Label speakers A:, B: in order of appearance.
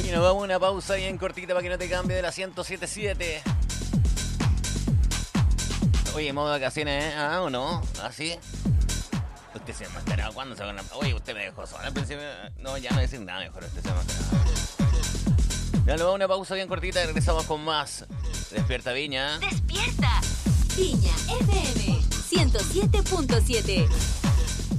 A: Y nos vamos a una pausa bien cortita para que no te cambie de la 107.7. Oye, modo vacaciones, ¿eh? ¿Ah, o no? ¿Así? Usted se enmascaraba. ¿Cuándo se van a...? Oye, usted me dejó sola al principio. No, ya no voy a decir nada mejor. Usted se enmascaraba. Ya nos vamos a una pausa bien cortita y regresamos con más. Despierta Viña.
B: Despierta Viña FM 107.7.